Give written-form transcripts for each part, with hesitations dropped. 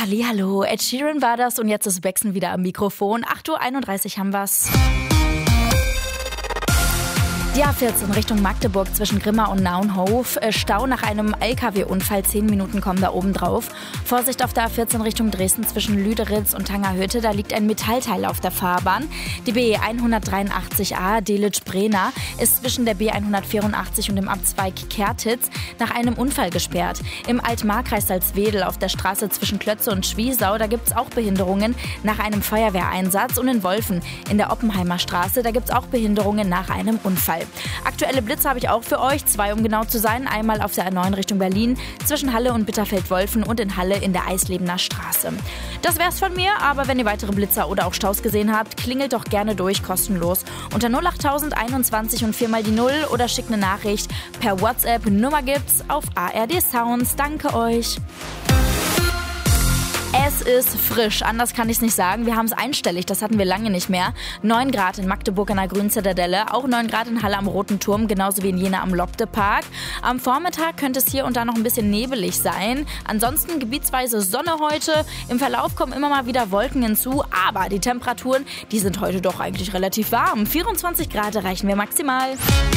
Hallihallo, Ed Sheeran war das und jetzt ist Bexen wieder am Mikrofon. 8:31 Uhr haben wir's. Die A14 Richtung Magdeburg zwischen Grimma und Naunhof. Stau nach einem LKW-Unfall, 10 Minuten kommen da oben drauf. Vorsicht auf der A14 Richtung Dresden zwischen Lüderitz und Tangerhütte, da liegt ein Metallteil auf der Fahrbahn. Die BE 183a Delitzsch-Brena ist zwischen der B 184 und dem Abzweig Kertitz nach einem Unfall gesperrt. Im Altmarkreis Salzwedel auf der Straße zwischen Klötze und Schwiesau, da gibt es auch Behinderungen nach einem Feuerwehreinsatz. Und in Wolfen in der Oppenheimer Straße, da gibt es auch Behinderungen nach einem Unfall. Aktuelle Blitze habe ich auch für euch, 2 um genau zu sein. Einmal auf der A9 Richtung Berlin, zwischen Halle und Bitterfeld-Wolfen und in Halle in der Eislebener Straße. Das wär's von mir, aber wenn ihr weitere Blitzer oder auch Staus gesehen habt, klingelt doch gerne durch, kostenlos. Unter 08021 und 4 mal die 0 oder schickt eine Nachricht per WhatsApp. Nummer gibt's auf ARD Sounds. Danke euch. Es ist frisch, anders kann ich es nicht sagen. Wir haben es einstellig, das hatten wir lange nicht mehr. 9 Grad in Magdeburg an der Grünen Zitadelle, auch 9 Grad in Halle am Roten Turm, genauso wie in Jena am Lobde-Park. Am Vormittag könnte es hier und da noch ein bisschen nebelig sein. Ansonsten gebietsweise Sonne heute. Im Verlauf kommen immer mal wieder Wolken hinzu, aber die Temperaturen, die sind heute doch eigentlich relativ warm. 24 Grad erreichen wir maximal.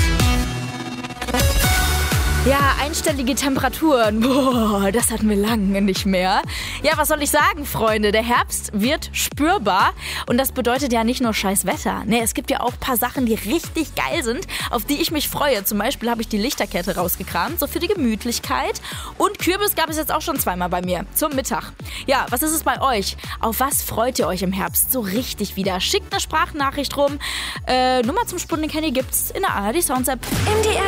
Ja, einstellige Temperaturen. Boah, das hatten wir lange nicht mehr. Ja, was soll ich sagen, Freunde? Der Herbst wird spürbar. Und das bedeutet ja nicht nur scheiß Wetter. Nee, es gibt ja auch ein paar Sachen, die richtig geil sind, auf die ich mich freue. Zum Beispiel habe ich die Lichterkette rausgekramt, so für die Gemütlichkeit. Und Kürbis gab es jetzt auch schon zweimal bei mir, zum Mittag. Ja, was ist es bei euch? Auf was freut ihr euch im Herbst so richtig wieder? Schickt eine Sprachnachricht rum. Nummer zum Sputnik Handy gibt's in der ARD Sounds App. MDR